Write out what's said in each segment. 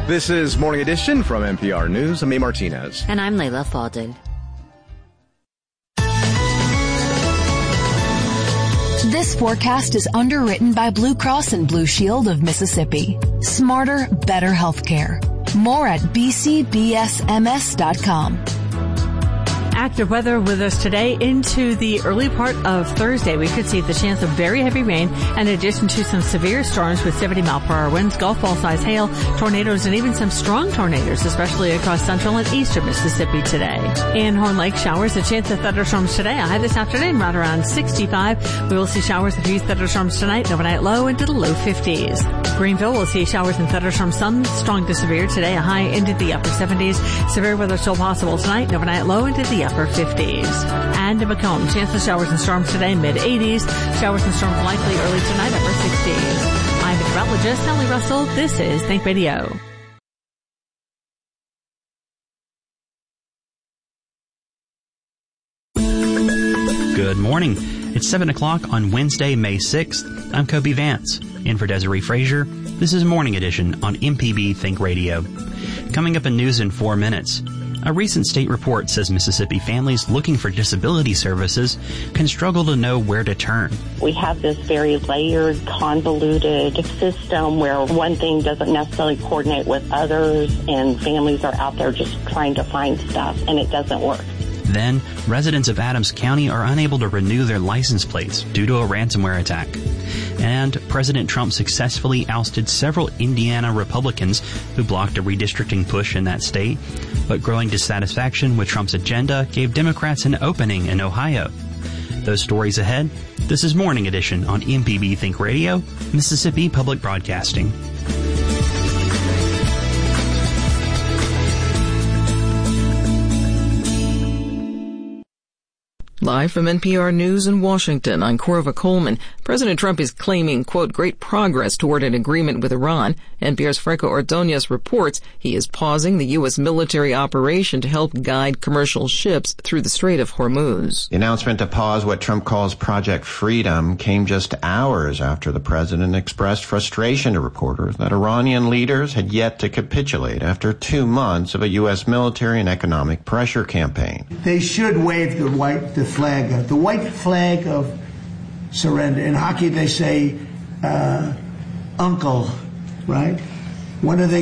This is Morning Edition from NPR News. I'm Mae Martinez. And I'm Layla Faldin. This forecast is underwritten by Blue Cross and Blue Shield of Mississippi. Smarter, better healthcare. More at bcbsms.com. Active weather with us today into the early part of Thursday. We could see the chance of very heavy rain in addition to some severe storms with 70-mile-per-hour winds, golf ball size hail, tornadoes, and even some strong tornadoes, especially across central and eastern Mississippi today. In Horn Lake, showers, a chance of thunderstorms today. A high this afternoon, right around 65. We will see showers and few thunderstorms tonight, overnight low into the low 50s. Greenville will see showers and thunderstorms, some strong to severe today, a high into the upper 70s. Severe weather still possible tonight, overnight low into the upper 50s. And in Macomb, chance of showers and storms today, mid-80s. Showers and storms likely early tonight, upper 60s. I'm meteorologist Ellie Russell. This is Think Radio. Good morning. It's 7 o'clock on Wednesday, May 6th. I'm Kobe Vance. In for Desiree Frazier, this is Morning Edition on MPB Think Radio. Coming up in news in 4 minutes. A recent state report says Mississippi families looking for disability services can struggle to know where to turn. We have this very layered, convoluted system where one thing doesn't necessarily coordinate with others, and families are out there just trying to find stuff, and it doesn't work. Then, residents of Adams County are unable to renew their license plates due to a ransomware attack. And President Trump successfully ousted several Indiana Republicans who blocked a redistricting push in that state. But growing dissatisfaction with Trump's agenda gave Democrats an opening in Ohio. Those stories ahead. This is Morning Edition on MPB Think Radio, Mississippi Public Broadcasting. Live from NPR News in Washington, I'm Corva Coleman. President Trump is claiming, quote, great progress toward an agreement with Iran. NPR's Franco Ordonez reports he is pausing the U.S. military operation to help guide commercial ships through the Strait of Hormuz. The announcement to pause what Trump calls Project Freedom came just hours after the president expressed frustration to reporters that Iranian leaders had yet to capitulate after 2 months of a U.S. military and economic pressure campaign. They should wave the white flag of surrender. In hockey, they say, uncle, right? When are they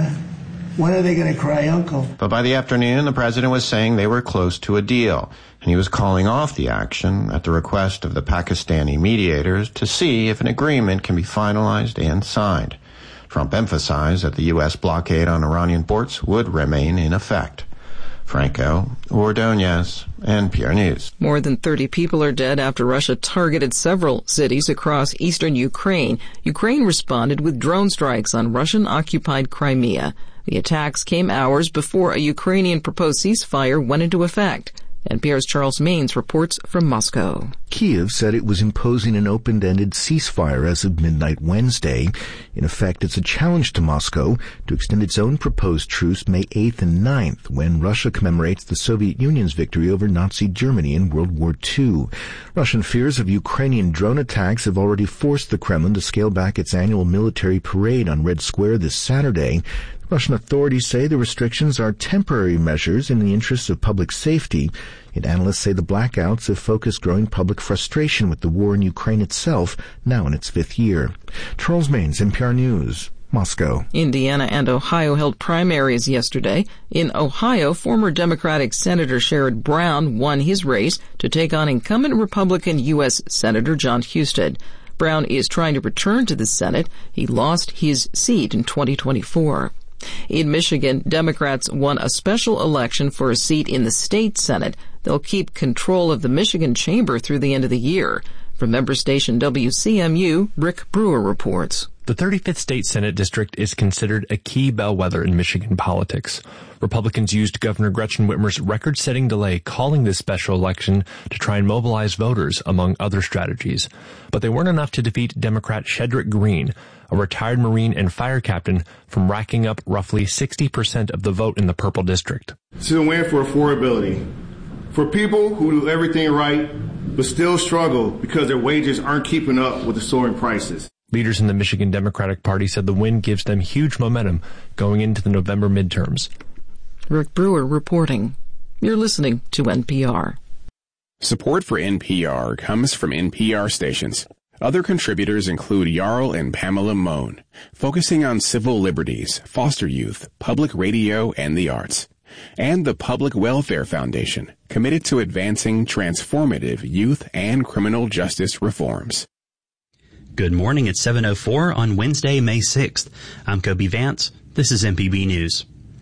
gonna cry uncle? But by the afternoon, the president was saying they were close to a deal, and he was calling off the action at the request of the Pakistani mediators to see if an agreement can be finalized and signed. Trump emphasized that the U.S. blockade on Iranian ports would remain in effect. Franco Ordonez, NPR News. More than 30 people are dead after Russia targeted several cities across eastern Ukraine. Ukraine responded with drone strikes on Russian-occupied Crimea. The attacks came hours before a Ukrainian proposed ceasefire went into effect. NPR's Charles Maines reports from Moscow. Kyiv said it was imposing an open-ended ceasefire as of midnight Wednesday. In effect, it's a challenge to Moscow to extend its own proposed truce May 8th and 9th, when Russia commemorates the Soviet Union's victory over Nazi Germany in World War II. Russian fears of Ukrainian drone attacks have already forced the Kremlin to scale back its annual military parade on Red Square this Saturday. Russian authorities say the restrictions are temporary measures in the interests of public safety. Yet analysts say the blackouts have focused growing public frustration with the war in Ukraine itself, now in its 5th year. Charles Maines, NPR News, Moscow. Indiana and Ohio held primaries yesterday. In Ohio, former Democratic Senator Sherrod Brown won his race to take on incumbent Republican U.S. Senator John Husted. Brown is trying to return to the Senate. He lost his seat in 2024. In Michigan, Democrats won a special election for a seat in the state Senate. They'll keep control of the Michigan chamber through the end of the year. From member station WCMU, Rick Brewer reports. The 35th State Senate District is considered a key bellwether in Michigan politics. Republicans used Governor Gretchen Whitmer's record-setting delay calling this special election to try and mobilize voters, among other strategies. But they weren't enough to defeat Democrat Shedrick Green, a retired Marine and fire captain, from racking up roughly 60% of the vote in the Purple District. This is a win for affordability. For people who do everything right, but still struggle because their wages aren't keeping up with the soaring prices. Leaders in the Michigan Democratic Party said the win gives them huge momentum going into the November midterms. Rick Brewer reporting. You're listening to NPR. Support for NPR comes from NPR stations. Other contributors include Jarl and Pamela Mohn, focusing on civil liberties, foster youth, public radio, and the arts. And the Public Welfare Foundation, committed to advancing transformative youth and criminal justice reforms. Good morning. It's 7:04 on Wednesday, May 6th. I'm Kobe Vance. This is MPB News.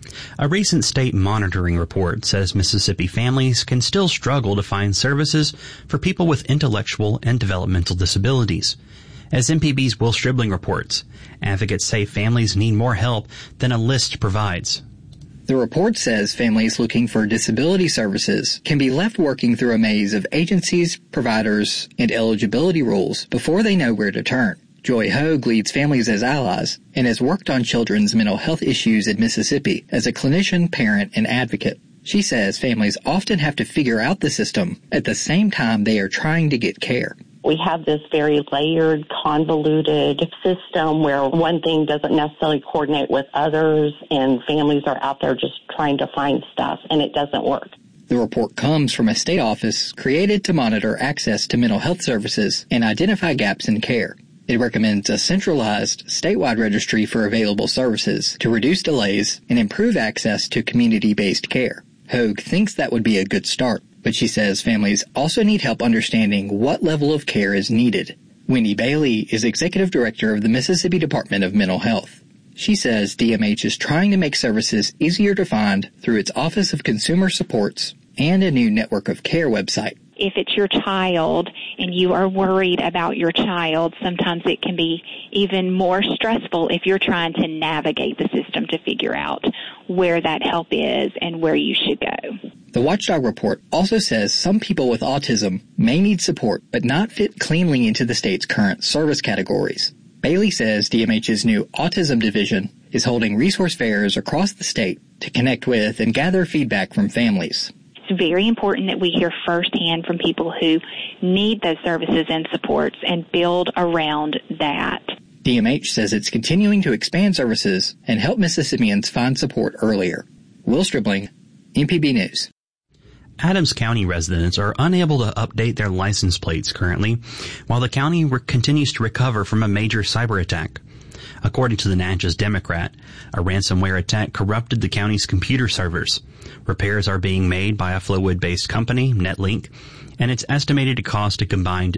A recent state monitoring report says Mississippi families can still struggle to find services for people with intellectual and developmental disabilities. As MPB's Will Stribling reports, advocates say families need more help than a list provides. The report says families looking for disability services can be left working through a maze of agencies, providers, and eligibility rules before they know where to turn. Joy Hogue leads Families as Allies and has worked on children's mental health issues in Mississippi as a clinician, parent, and advocate. She says families often have to figure out the system at the same time they are trying to get care. We have this very layered, convoluted system where one thing doesn't necessarily coordinate with others, and families are out there just trying to find stuff, and it doesn't work. The report comes from a state office created to monitor access to mental health services and identify gaps in care. It recommends a centralized, statewide registry for available services to reduce delays and improve access to community-based care. Hogue thinks that would be a good start, but she says families also need help understanding what level of care is needed. Wendy Bailey is Executive Director of the Mississippi Department of Mental Health. She says DMH is trying to make services easier to find through its Office of Consumer Supports and a new network of care website. If it's your child and you are worried about your child, sometimes it can be even more stressful if you're trying to navigate the system to figure out where that help is and where you should go. The Watchdog report also says some people with autism may need support but not fit cleanly into the state's current service categories. Bailey says DMH's new Autism Division is holding resource fairs across the state to connect with and gather feedback from families. It's very important that we hear firsthand from people who need those services and supports and build around that. DMH says it's continuing to expand services and help Mississippians find support earlier. Will Stribling, MPB News. Adams County residents are unable to update their license plates currently, while the county continues to recover from a major cyber attack. According to the Natchez Democrat, a ransomware attack corrupted the county's computer servers. Repairs are being made by a Flowwood-based company, Netlink, and it's estimated to cost a combined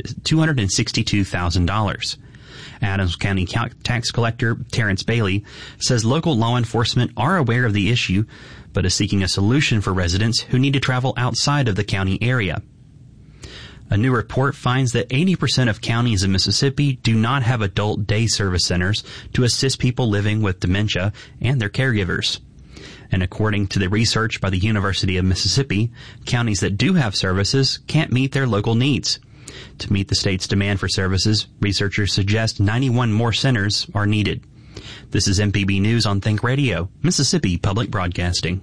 $262,000. Adams County tax collector Terrence Bailey says local law enforcement are aware of the issue, but is seeking a solution for residents who need to travel outside of the county area. A new report finds that 80% of counties in Mississippi do not have adult day service centers to assist people living with dementia and their caregivers. And according to the research by the University of Mississippi, counties that do have services can't meet their local needs. To meet the state's demand for services, researchers suggest 91 more centers are needed. This is MPB News on Think Radio, Mississippi Public Broadcasting.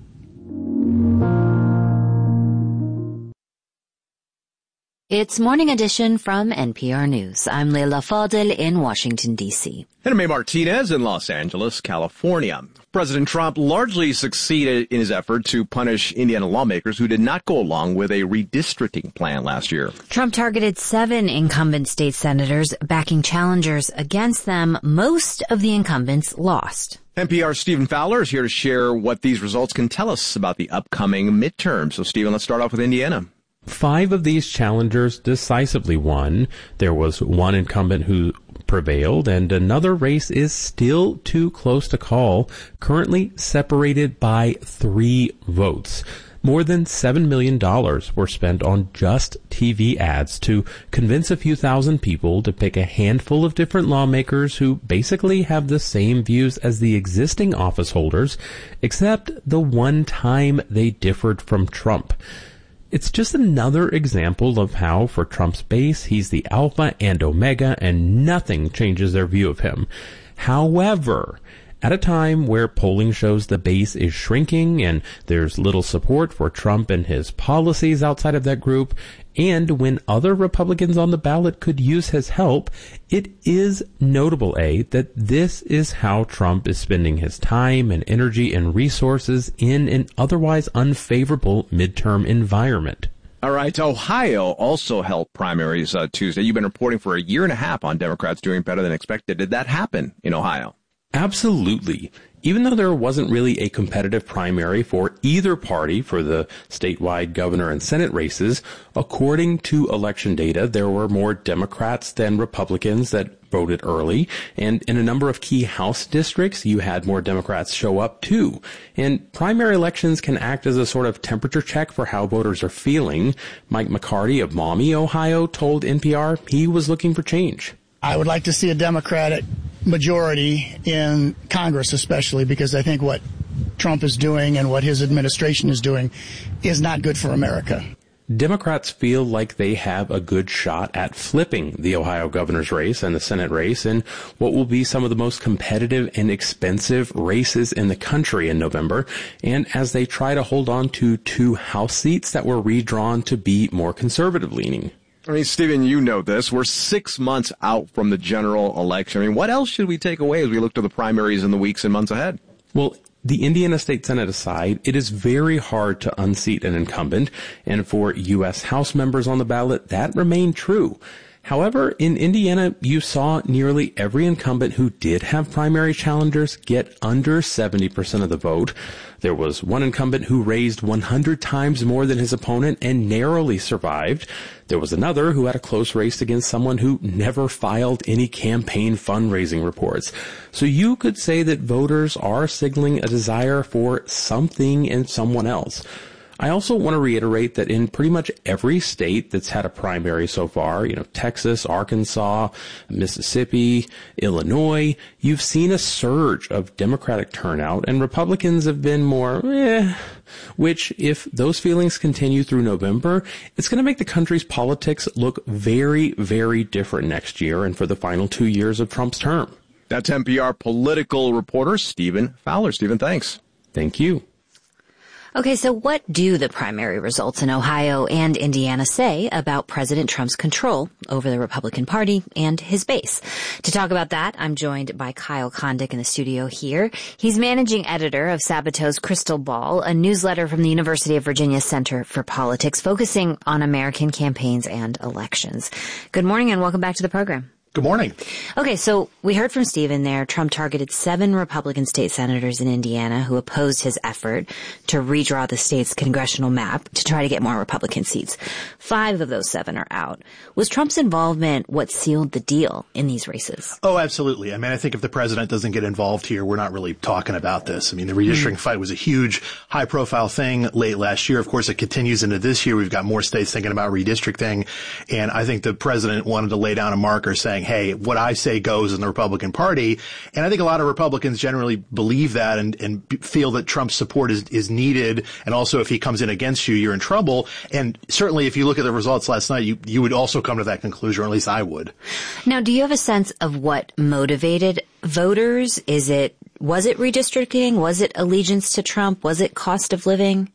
It's Morning Edition from NPR News. I'm Leila Fadel in Washington, D.C. And I'm Martinez in Los Angeles, California. President Trump largely succeeded in his effort to punish Indiana lawmakers who did not go along with a redistricting plan last year. Trump targeted 7 incumbent state senators, backing challengers against them. Most of the incumbents lost. NPR's Stephen Fowler is here to share what these results can tell us about the upcoming midterm. So, Stephen, let's start off with Indiana. 5 of these challengers decisively won. There was one incumbent who prevailed, and another race is still too close to call, currently separated by 3 votes. More than $7 million were spent on just TV ads to convince a few thousand people to pick a handful of different lawmakers who basically have the same views as the existing office holders, except the one time they differed from Trump. It's just another example of how, for Trump's base, he's the alpha and omega, and nothing changes their view of him. However, At a time where polling shows the base is shrinking and there's little support for Trump and his policies outside of that group, and when other Republicans on the ballot could use his help, it is notable, that this is how Trump is spending his time and energy and resources in an otherwise unfavorable midterm environment. All right. Ohio also held primaries Tuesday. You've been reporting for a year and a half on Democrats doing better than expected. Did that happen in Ohio? Absolutely. Even though there wasn't really a competitive primary for either party for the statewide governor and Senate races, according to election data, there were more Democrats than Republicans that voted early. And in a number of key House districts, you had more Democrats show up too. And primary elections can act as a sort of temperature check for how voters are feeling. Mike McCarty of Maumee, Ohio, told NPR he was looking for change. I would like to see a Democratic majority in Congress, especially because I think what Trump is doing and what his administration is doing is not good for America. Democrats feel like they have a good shot at flipping the Ohio governor's race and the Senate race in what will be some of the most competitive and expensive races in the country in November, and as they try to hold on to 2 House seats that were redrawn to be more conservative-leaning. I mean, Stephen, you know this. We're 6 months out from the general election. I mean, what else should we take away as we look to the primaries in the weeks and months ahead? Well, the Indiana State Senate aside, it is very hard to unseat an incumbent, and for U.S. House members on the ballot, that remained true. However, in Indiana, you saw nearly every incumbent who did have primary challengers get under 70% of the vote. There was one incumbent who raised 100 times more than his opponent and narrowly survived. There was another who had a close race against someone who never filed any campaign fundraising reports. So you could say that voters are signaling a desire for something in someone else. I also want to reiterate that in pretty much every state that's had a primary so far, Texas, Arkansas, Mississippi, Illinois, you've seen a surge of Democratic turnout, and Republicans have been more, which, if those feelings continue through November, it's going to make the country's politics look very, very different next year and for the final 2 years of Trump's term. That's NPR political reporter Stephen Fowler. Stephen, thanks. Thank you. Okay, so what do the primary results in Ohio and Indiana say about President Trump's control over the Republican Party and his base? To talk about that, I'm joined by Kyle Kondik in the studio here. He's managing editor of Sabato's Crystal Ball, a newsletter from the University of Virginia Center for Politics, focusing on American campaigns and elections. Good morning and welcome back to the program. Good morning. Okay, so we heard from Stephen there. Trump targeted 7 Republican state senators in Indiana who opposed his effort to redraw the state's congressional map to try to get more Republican seats. 5 of those 7 are out. Was Trump's involvement what sealed the deal in these races? Oh, absolutely. I mean, I think if the president doesn't get involved here, we're not really talking about this. I mean, the redistricting fight was a huge, high-profile thing late last year. Of course, it continues into this year. We've got more states thinking about redistricting. And I think the president wanted to lay down a marker saying, hey, what I say goes in the Republican Party. And I think a lot of Republicans generally believe that and feel that Trump's support is needed. And also, if he comes in against you, you're in trouble. And certainly, if you look at the results last night, you would also come to that conclusion, or at least I would. Now, do you have a sense of what motivated voters? Was it redistricting? Was it allegiance to Trump? Was it cost of living?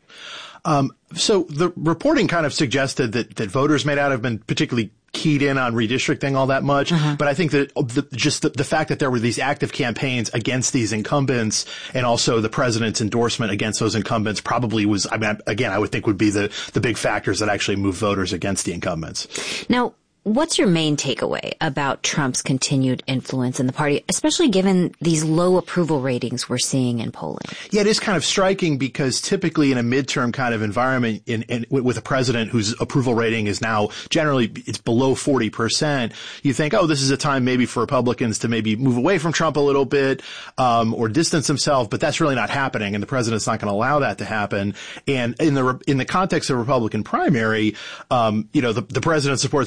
So the reporting kind of suggested that voters may not have been particularly keyed in on redistricting all that much. But I think that the fact that there were these active campaigns against these incumbents and also the president's endorsement against those incumbents probably was, I mean, again, I would think would be the big factors that actually move voters against the incumbents. Now, what's your main takeaway about Trump's continued influence in the party, especially given these low approval ratings we're seeing in polling? Yeah, it is kind of striking because typically in a midterm kind of environment with a president whose approval rating is now generally it's below 40%, you think, oh, this is a time maybe for Republicans to maybe move away from Trump a little bit, or distance himself, but that's really not happening, and the president's not going to allow that to happen. And in the context of a Republican primary, the president's support's really important.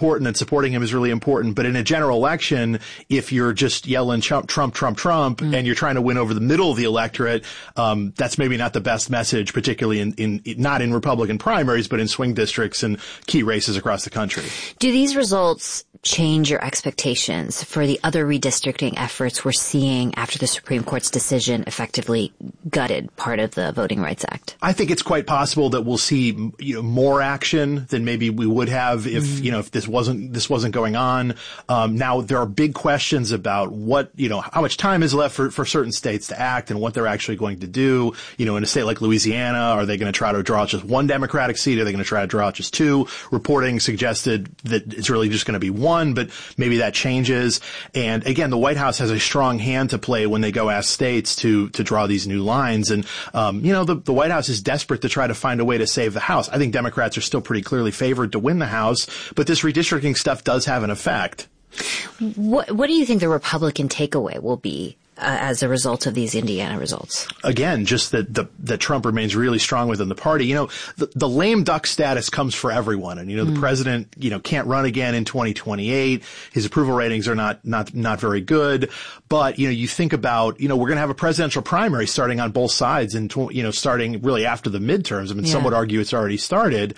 important and supporting him is really important. But in a general election, if you're just yelling Trump, and you're trying to win over the middle of the electorate, that's maybe not the best message, particularly not in Republican primaries, but in swing districts and key races across the country. Do these results change your expectations for the other redistricting efforts we're seeing after the Supreme Court's decision effectively gutted part of the Voting Rights Act? I think it's quite possible that we'll see more action than maybe we would have if this wasn't going on. Now there are big questions about how much time is left for certain states to act and what they're actually going to do. In a state like Louisiana, are they going to try to draw out just one Democratic seat? Are they going to try to draw out just two? Reporting suggested that it's really just going to be one, but maybe that changes. And again, the White House has a strong hand to play when they go ask states to draw these new lines. And, the White House is desperate to try to find a way to save the House. I think Democrats are still pretty clearly favored to win the House, but this redistricting stuff does have an effect. What do you think the Republican takeaway will be as a result of these Indiana results? Again, just that Trump remains really strong within the party. The lame duck status comes for everyone. And, the president, can't run again in 2028. His approval ratings are not very good. But, you think about, we're going to have a presidential primary starting on both sides and, starting really after the midterms. I mean, some would argue it's already started.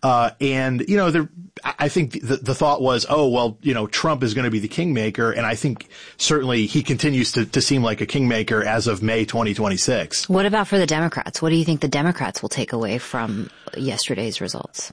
I think the thought was, Trump is going to be the kingmaker. And I think certainly he continues to seem like a kingmaker as of May 2026. What about for the Democrats? What do you think the Democrats will take away from yesterday's results?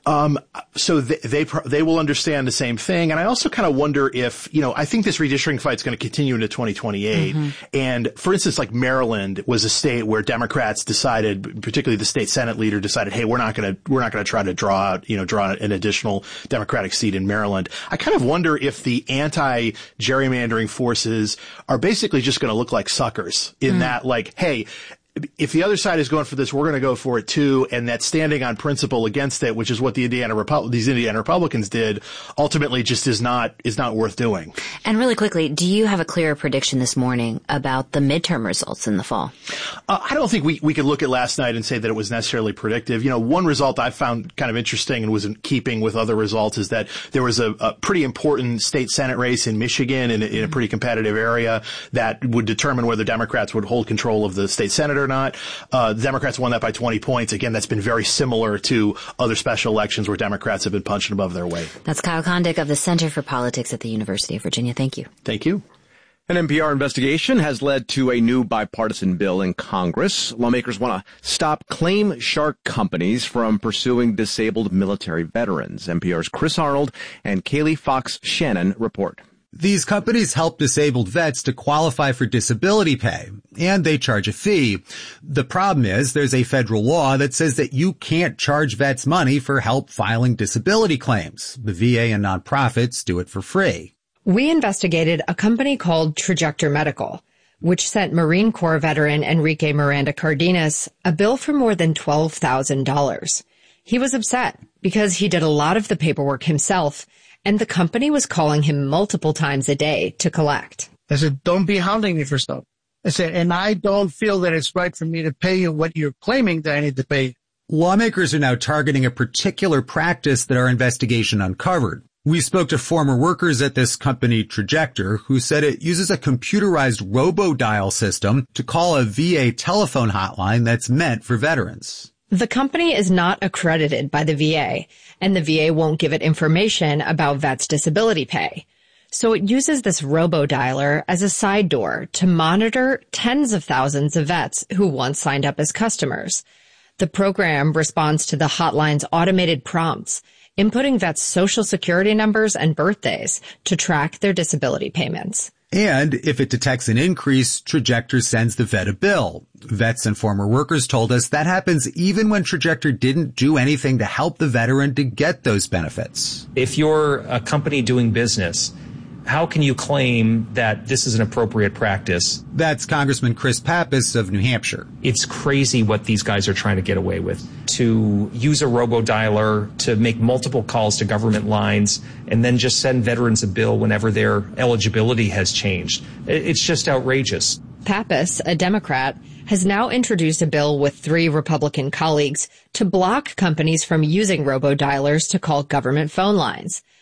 So they will understand the same thing. And I also kind of wonder if, I think this redistricting fight is going to continue into 2028. And for instance, like Maryland was a state where Democrats decided, particularly the state Senate leader decided, hey, we're not going to try to draw an additional Democratic seat in Maryland. I kind of wonder if the anti-gerrymandering forces are basically just going to look like suckers in that, hey, if the other side is going for this, we're going to go for it too. And that standing on principle against it, which is what these Indiana Republicans did, ultimately just is not worth doing. And really quickly, do you have a clearer prediction this morning about the midterm results in the fall? I don't think we could look at last night and say that it was necessarily predictive. One result I found kind of interesting and was in keeping with other results is that there was a pretty important state Senate race in Michigan in a pretty competitive area that would determine whether Democrats would hold control of the state Senate or not. The Democrats won that by 20 points. Again, that's been very similar to other special elections where Democrats have been punching above their weight. That's Kyle Kondik of the Center for Politics at the University of Virginia. Thank you. Thank you. An NPR investigation has led to a new bipartisan bill in Congress. Lawmakers want to stop claim shark companies from pursuing disabled military veterans. NPR's Chris Arnold and Kaylee Fox Shannon report. These companies help disabled vets to qualify for disability pay, and they charge a fee. The problem is there's a federal law that says that you can't charge vets money for help filing disability claims. The VA and nonprofits do it for free. We investigated a company called Trajector Medical, which sent Marine Corps veteran Enrique Miranda Cardenas a bill for more than $12,000. He was upset because he did a lot of the paperwork himself, and the company was calling him multiple times a day to collect. I said, don't be hounding me for stuff. I said, and I don't feel that it's right for me to pay you what you're claiming that I need to pay. Lawmakers are now targeting a particular practice that our investigation uncovered. We spoke to former workers at this company, Trajector, who said it uses a computerized robo-dial system to call a VA telephone hotline that's meant for veterans. The company is not accredited by the VA, and the VA won't give it information about vets' disability pay. So it uses this robo-dialer as a side door to monitor tens of thousands of vets who once signed up as customers. The program responds to the hotline's automated prompts, inputting vets' social security numbers and birthdays to track their disability payments. And if it detects an increase, Trajector sends the vet a bill. Vets and former workers told us that happens even when Trajector didn't do anything to help the veteran to get those benefits. If you're a company doing business, how can you claim that this is an appropriate practice? That's Congressman Chris Pappas of New Hampshire. It's crazy what these guys are trying to get away with. To use a robo-dialer to make multiple calls to government lines and then just send veterans a bill whenever their eligibility has changed. It's just outrageous. Pappas, a Democrat, has now introduced a bill with 3 Republican colleagues to block companies from using robo-dialers to call government phone lines.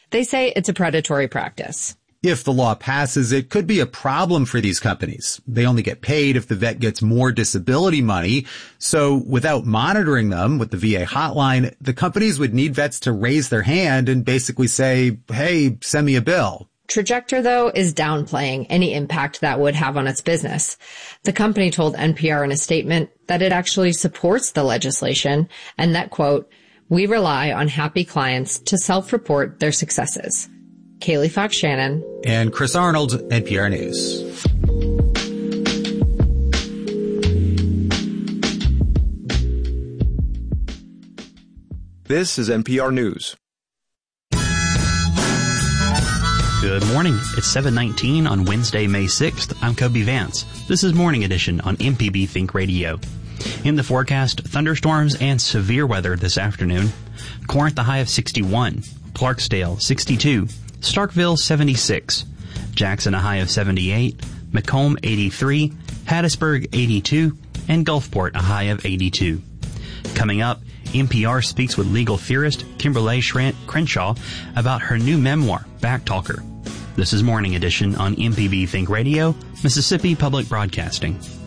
They say it's a predatory practice. If the law passes, it could be a problem for these companies. They only get paid if the vet gets more disability money. So without monitoring them with the VA hotline, the companies would need vets to raise their hand and basically say, hey, send me a bill. Trajector, though, is downplaying any impact that would have on its business. The company told NPR in a statement that it actually supports the legislation and that, quote, we rely on happy clients to self-report their successes. Kaylee Fox Shannon. And Chris Arnold, NPR News. This is NPR News. Good morning. It's 7:19 on Wednesday, May 6th. I'm Kobe Vance. This is Morning Edition on MPB Think Radio. In the forecast, thunderstorms and severe weather this afternoon. Corinth, a high of 61. Clarksdale, 62. Starkville, 76. Jackson, a high of 78. Macomb, 83. Hattiesburg, 82. And Gulfport, a high of 82. Coming up, NPR speaks with legal theorist Kimberly Crenshaw about her new memoir, Backtalker. This is Morning Edition on MPB Think Radio, Mississippi Public Broadcasting.